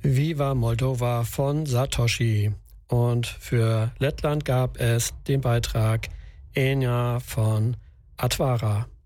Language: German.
Viva Moldova von Satoshi. Und für Lettland gab es den Beitrag Enya von Atvara.